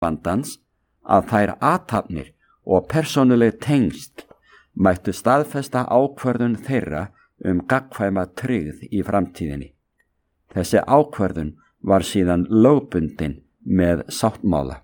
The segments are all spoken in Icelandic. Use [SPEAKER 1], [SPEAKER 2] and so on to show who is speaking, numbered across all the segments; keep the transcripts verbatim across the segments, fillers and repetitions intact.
[SPEAKER 1] bandans að þær athafnir og persónuleg tengsl mættu staðfesta ákvörðun þeirra um gagnkvæma tryggð í framtíðinni. Þessi ákvörðun var síðan lögbundin með sáttmála.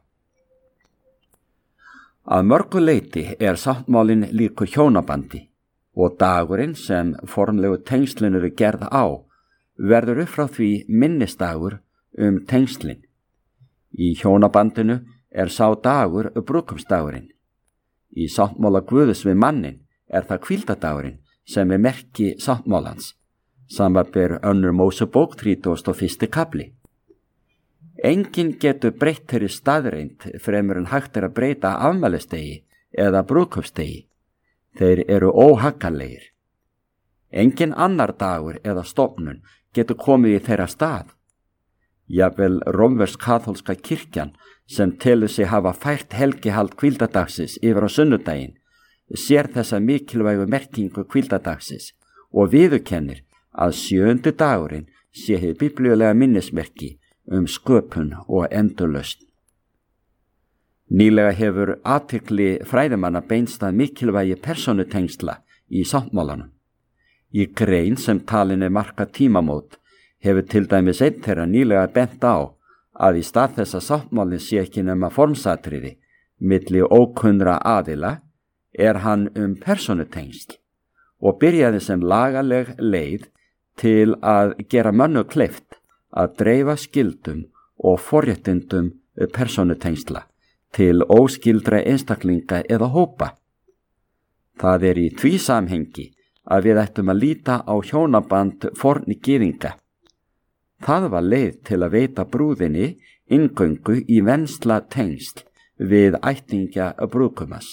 [SPEAKER 1] Að mörgu leyti er sáttmálinn líkur hjónabandi og dagurinn sem formlegu tengslin eru gerð á verður upp frá því minnisdagur um tengslin. Í hjónabandinu er sá dagur brúðkaupsdagurinn. Í sáttmála Guðs við mannin er það hvíldardagurinn sem er merki sáttmálans, samanber önnur Mósebók þrítugasti og fyrsti kafli. Enginn getur breytt þeirri staðreind fremur en hægt er að breyta afmælisdegi eða brúðkaupsdegi. Þeir eru óhagganlegir. Enginn annar dagur eða stofnun getur komið í þeirra stað. Jafnvel rómversk-kaþólska kirkjan sem telur sig hafa fært helgihald hvíldadagsins yfir á sunnudaginn sér þessa mikilvægu merkingu hvíldadagsins og viðurkennir að sjöundi dagurinn sé hið biblíulega minnismerki um sköpun og endurlausn. Nýlega hefur athygli fræðimanna beinst að mikilvægi persónutengsla í sáttmálanum. Í grein sem talin er marka tímamót hefur til dæmis einn þeirra nýlega bent á að í stað þess að sáttmálinn sé ekki nema formsatriði milli ókunnra aðila er hann um persónutengsl og byrjaði sem lagaleg leið til að gera mönnu kleift að dreifa skildum og forréttindum persónutengsla til óskildra einstaklinga eða hópa. Það er í því samhengi að við ættum að líta á hjónaband forni gyðinga. Það var leið til að veita brúðinni inngöngu í vensla tengsl við ættingja brúðkumas.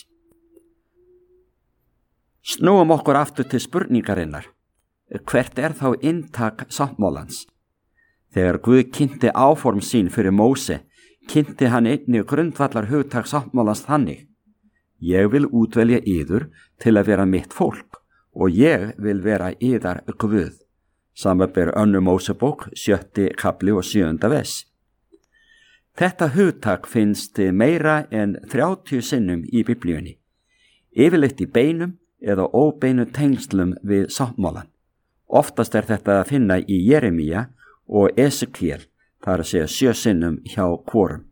[SPEAKER 1] Snúum okkur aftur til spurningarinnar. Hvert er þá inntak sáttmálans? Þegar Guð kynnti áform sín fyrir Móse, kynnti hann einnig grundvallar hugtak sáttmálans þannig: Ég vil útvelja yður til að vera mitt fólk og ég vil vera yðar Guð. Samanber önnur Mósebók, sjötti kafli og sjöunda vers. Þetta hugtak finnst meira en þrjátíu sinnum í Biblíunni, yfirleitt í beinum eða óbeinu tengslum við sáttmálan. Oftast er þetta að finna í Jeremía og Esekiel, þar að segja sjö sinnum hjá hvorum.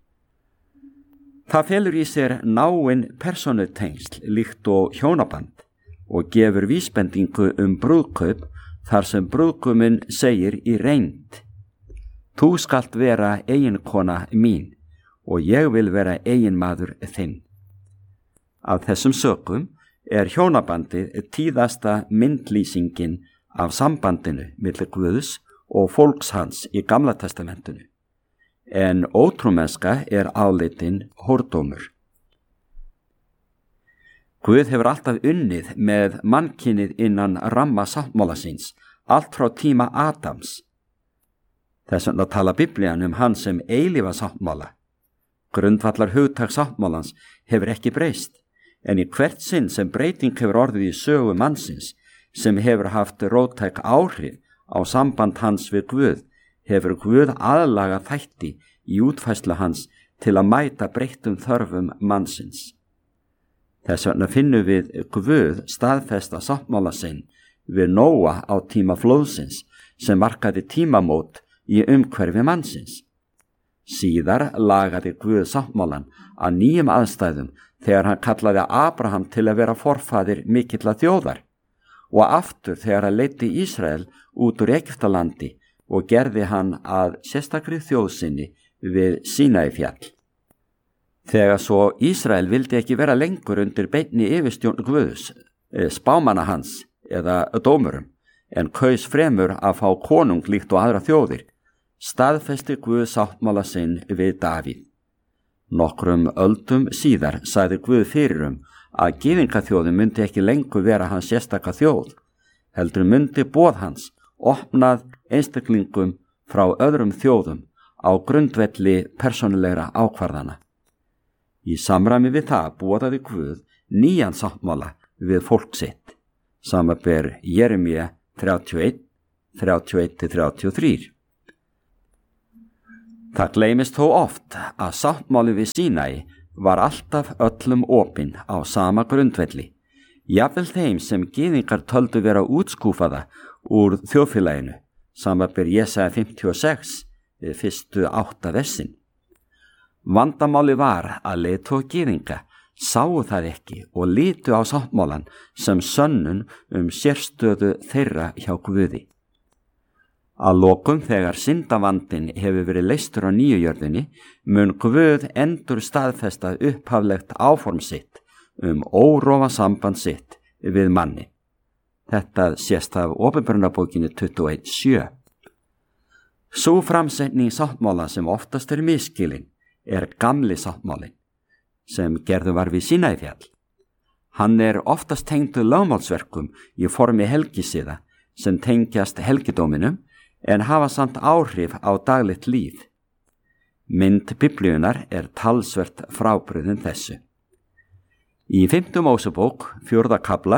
[SPEAKER 1] Það felur í sér náin persónutengsl líkt og hjónaband og gefur vísbendingu um brúðkaup þar sem brúðguminn segir í reynd: Þú skalt vera eiginkona mín og ég vil vera eiginmaður þinn. Af þessum sökum er hjónabandið tíðasta myndlýsingin af sambandinu milli Guðs og fólks hans í Gamla testamentinu, en ótrúmennska er álitin hórdómur. Guð hefur alltaf unnið með mannkynið innan ramma sáttmála síns, allt frá tíma Adams. Þess vegna tala Biblían um hann sem eilífa sáttmála. Grundvallar hugtak sáttmálans hefur ekki breyst, en í hvert sinn sem breyting hefur orðið í sögu mannsins sem hefur haft róttæk áhrif á samband hans við Guð, hefur Guð aðlaga þætti í útfærslu hans til að mæta breyttum þörfum mannsins. Þess vegna finnum við Guð staðfesta sáttmála sinn við Nóa á tíma flóðsins sem markaði tímamót í umhverfi mannsins. Síðar lagaði Guð sáttmálan að nýjum aðstæðum þegar hann kallaði Abraham til að vera forfaðir mikilla þjóðar og aftur þegar hann leiddi Ísrael út úr Egyptalandi og gerði hann að sérstakri þjóðsinni við Sínaífjall. Þegar svo Ísrael vildi ekki vera lengur undir beinni yfirstjórn Guðs, spámanna hans eða dómurum, en kaus fremur að fá konung líkt og aðra þjóðir, staðfesti Guð sáttmála sinn við Davíð. Nokkrum öldum síðar sagði Guð fyrir um að gyðingaþjóðin myndi ekki lengur vera hans sérstaka þjóð, heldur myndi boð hans opnað einstaklingum frá öðrum þjóðum á grundvelli persónulegra ákvarðana. Í samræmi við það boðaði Guð nýjan sáttmála við fólk sitt, samanber Jeremía þrjátíu og eitt, þrjátíu og eitt til þrjátíu og þrjú. Það gleymist þó oft að sáttmáli við Sínæ var alltaf öllum opinn á sama grundvelli, jafnvel þeim sem gyðingar töldu vera útskúfaða úr þjóðfélaginu, samanber Jesaja fimmtíu og sex við fyrstu átta versin. Vandamáli var að leiðtogar gyðinga sáu það ekki og litu á sáttmálan sem sönnun um sérstöðu þeirra hjá Guði. Að lokum þegar syndavandinn hefur verið leystur á nýju jörðinni mun Guð endur staðfesta upphaflegt áform sitt um órofa samband sitt við manni. Þetta sést af Opinberunarbókinni tuttugu og einn sjö. Sú framsetning sáttmála sem oftast er misskilin er gamli sáttmálin sem gerður var við Sínæfjall. Hann er oftast tengdur lögmálsverkum í formi helgisiða sem tengjast helgidóminum en hafa samt áhrif á daglegt líf. Mynd Biblíunnar er talsvert frábrugðin þessu. Í fimmtu Mósebók fjórða kafla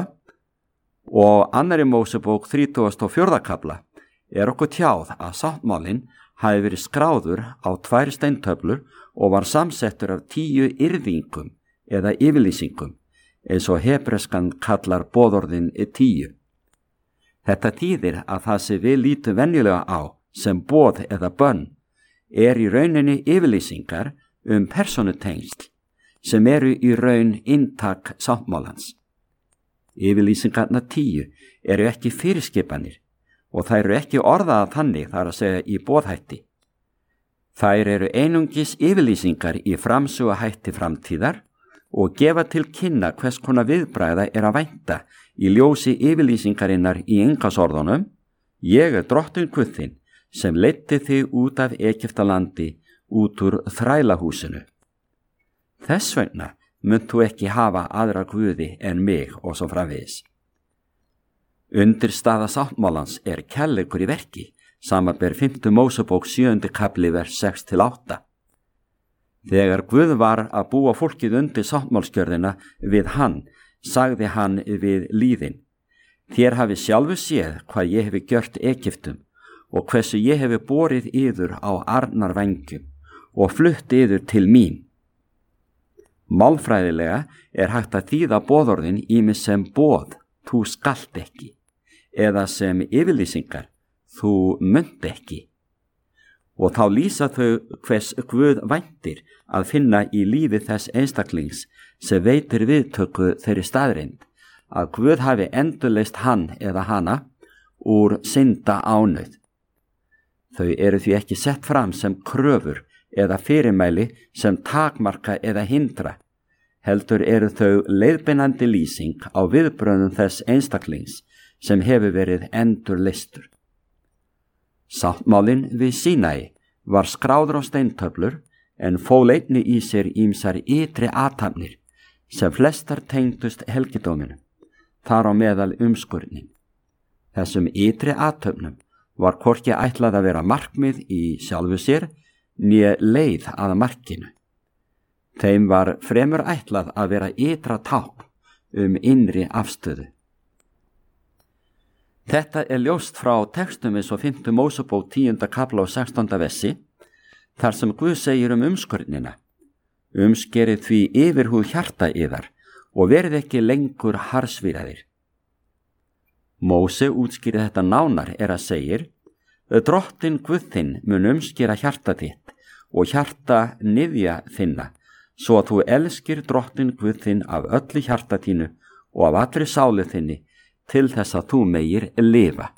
[SPEAKER 1] og annarri Mósebók þrítugasta og fjórða kafla er okkur tjáð að sáttmálinn hafi verið skráður á tvær steintöflur og var samsettur af tíu yrðingum eða yfirlýsingum, eins og hebreskan kallar boðorðin tíu. Þetta þýðir að það sem við lítum venjulega á sem boð eða bönn er í rauninni yfirlýsingar um persónutengsl sem eru í raun inntak sáttmálans. Yfirlýsingarna tíu eru ekki fyrirskipanir og þær eru ekki orðaða þannig þar að segja í boðhætti. Þær eru einungis yfirlýsingar í framsöguhætti framtíðar og gefa til kynna hvers konar viðbragða er að vænta í ljósi yfirlýsingarinnar í innkallsorðunum: Ég er drottinn Guð þinn sem leiddi þig út af Egyptalandi, út úr þrælahúsinu. Þess vegna munt þú ekki hafa aðra guði en mig og svo framvegis. Undirstaða sáttmálans er kærleikur í verki, samanber fimmtu Mósebók sjöundi kafli vers sex til átta. Þegar Guð var að búa fólkið undir sáttmálskjörðina við hann, sagði hann við lýðin: Þér hafi sjálfu séð hvað ég hefi gjört Egyptum og hversu ég hefi borið yður á arnarvængjum og flutt yður til mín. Málfræðilega er hægt að þýða boðorðin ýmis sem boð, þú skalt ekki, eða sem yfirlýsingar, þú munt ekki. Og þá lýsa þau hvers Guð væntir að finna í lífi þess einstaklings sem veitir viðtöku þeirri staðreind að Guð hafi endurleyst hann eða hana úr synda ánauð. Þau eru því ekki sett fram sem kröfur eða fyrirmæli sem takmarka eða hindra, heldur eru þau leiðbeinandi lýsing á viðbrögðum þess einstaklings sem hefur verið endurleystur. Sáttmálinn við Sínæ var skráður á steintöflur en fól einnig í sér ýmsar ytri athafnir sem flestar tengdust helgidóminum, þar á meðal umskurnin. Þessum ytri athöfnum var hvorki ætlað að vera markmið í sjálfu sér né leið að markinu. Þeim var fremur ætlað að vera ytra tákn um innri afstöðu. Þetta er ljóst frá textum eins og fimmtu Mósebók tíunda kafla og sextánda versi, þar sem Guð segir um umskurnina: Umskerið því yfirhúð hjarta yðar og verið ekki lengur harðsvíraðir. Móse útskýrði þetta nánar er að segir: Drottinn Guð þinn mun umskera hjarta þitt og hjarta niðja þinna, svo að þú elskir drottinn Guð þinn af öllu hjarta þínu og af allri sálu þinni, til þess að þú megir lifa.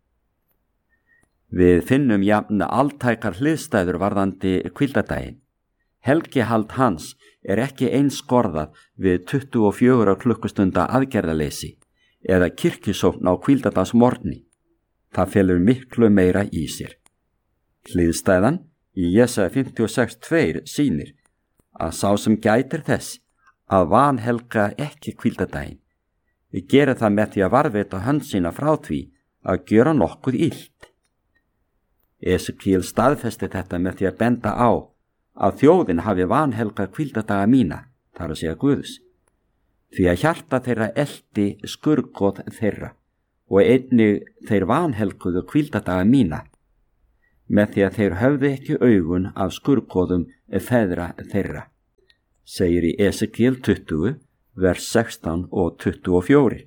[SPEAKER 1] Við finnum jafn altækar hliðstæður varðandi hvíldardaginn. Helgihald hans er ekki einskorðað við tuttugu og fjögurra klukkustunda aðgerðaleysi eða kirkjusókn á hvíldardagsmorgni. Það felur miklu meira í sér. Hliðstæðan í Jesaja fimmtíu og sex tvö sýnir að sá sem gætir þess að vanhelga ekki hvíldardaginn, við gerum það með því að varðveita hönd sína frá því að gjöra nokkuð illt. Esekíel staðfesti þetta með því að benda á að þjóðin hafi vanhelgað hvíldardaga mína, þar að segja Guðs, því að hjarta þeirra elti skurgóð þeirra og einnig þeir vanhelguðu hvíldardaga mína. með því að þeir höfðu ekki augun af skurðgoðum feðra þeirra, segir í Esekiel tuttugu, vers sextán og tuttugu og fjögur.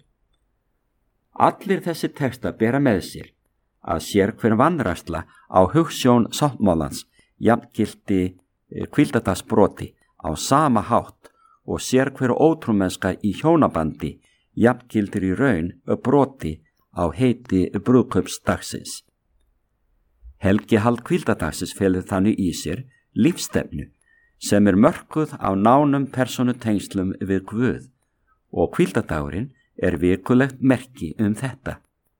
[SPEAKER 1] Allir þessi texta bera með sér að sér hver vanræksla á hugsjón sáttmálans jafngilti hvíldadagsbroti á sama hátt og sér hver ótrúmennska í hjónabandi jafngildir í raun broti á heiti brúðkaupsdagsins. Helgihald hvíldadagsins felur þannig í sér lífsstefnu sem er mörkuð á nánum persónutengslum við Guð og hvíldadagurinn er vikulegt merki um þetta.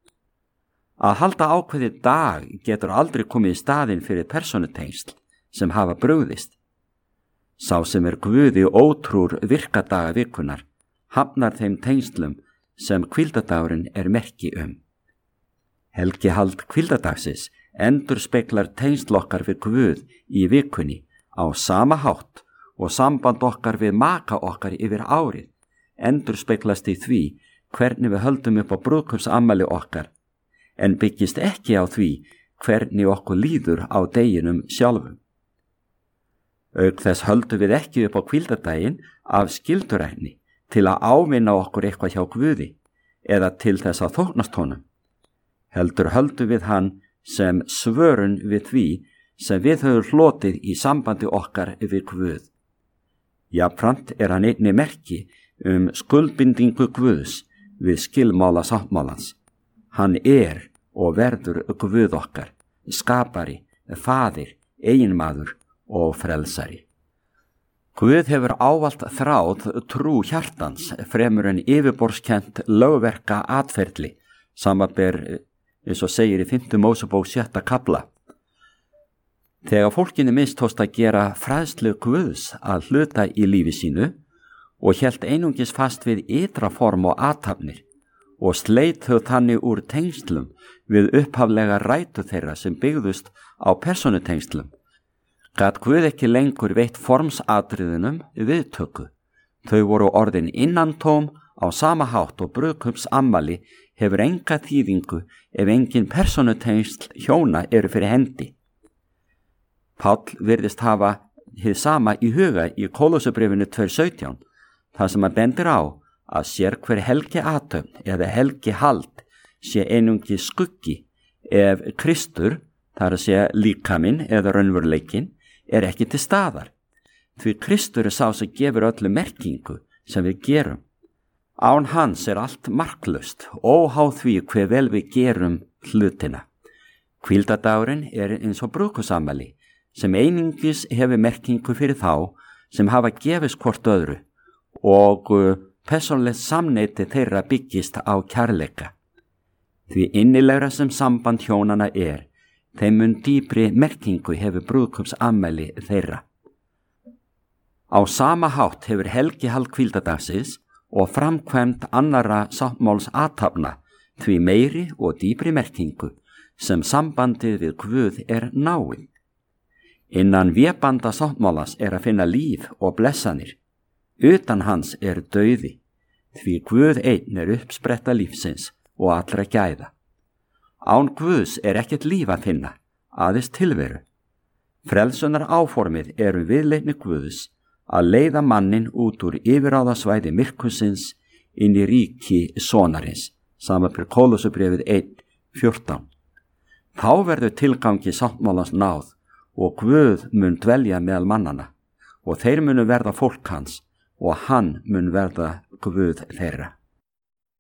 [SPEAKER 1] Að halda ákveði dag getur aldrei komið í staðinn fyrir persónutengsl sem hafa brugðist. Sá sem er Guði ótrúr virkadaga vikunar hafnar þeim tengslum sem hvíldadagurinn er merki um. Helgihald hvíldadagsins endur speklar tengsl okkar við Guð í vikunni á sama hátt og samband okkar við maka okkar yfir árið endur speklast í því hvernig við höldum upp á brúðkaupsafmæli okkar, en byggist ekki á því hvernig okkur líður á deginum sjálfum. Auk þess höldum við ekki upp á hvíldardaginn af skyldurækni til að ávinna okkur eitthvað hjá Guði eða til þess að þóknast honum. Heldur höldum við hann sem svörun við því sem við höfum hlotið í sambandi okkar við Guð. Jafnframt er hann einnig merki um skuldbindingu Guðs við skilmála sáttmálans. Hann er og verður Guð okkar, skapari, faðir, eiginmaður og frelsari. Guð hefur ávallt þráð trú hjartans fremur en yfirborðskennt lögverka atferli, samanber eins og segir í fimmta Mósebók sjötta kafla. Þegar fólkinu mistókst að gera fræðslu Guðs að hluta í lífi sínu og hélt einungis fast við ytra form og athafnir og sleit þau þannig úr tengslum við upphaflega rætur þeirra sem byggðust á persónutengslum, gat Guð ekki lengur veitt formsatriðunum viðtöku. Þau voru orðin innantóm á sama hátt og brúðkaupsafmæli hefur enga þýðingu ef engin persónutengsl hjóna eru fyrir hendi. Páll virðist hafa hið sama í huga í Kólossabréfinu tvö sautján, þar sem hann bendir á að sér hver helgi athöfn eða helgi hald sé einungi skuggi ef Kristur, þar að segja líkaminn eða raunveruleikinn, er ekki til staðar. Því Kristur er sá sem gefur öllu merkingu sem við gerum. Án hans er allt marklaust, óháð því hve vel við gerum hlutina. Hvíldardagurinn er eins og brúðkaupsafmæli sem einungis hefur merkingu fyrir þá sem hafa gefist hvort öðru og persónlegt samneyti þeirra byggist á kærleika. Því innilegra sem samband hjónana er, þeim mun dýpri merkingu hefur brúðkaupsafmæli þeirra. Á sama hátt hefur helgihald hvíldadagsins og framkvæmd annarra sáttmáls athafna því meiri og dýpri merkingu sem sambandið við Guð er náið. Innan vébanda sáttmálans er að finna líf og blessanir. Utan hans er dauði, því Guð einn er uppspretta lífsins og allra gæða. Án Guðs er ekkert líf að finna, aðeins tilveru. Frelsunar áformið eru viðleitni Guðs að leiða mannin út úr yfirráðasvæði myrkursins inn í ríki sonarins, samanber Kólossabréfið eitt fjórtán. Þá verður tilgangi sáttmálans náð og Guð mun dvelja meðal mannana og þeir munu verða fólk hans og hann mun verða Guð þeirra.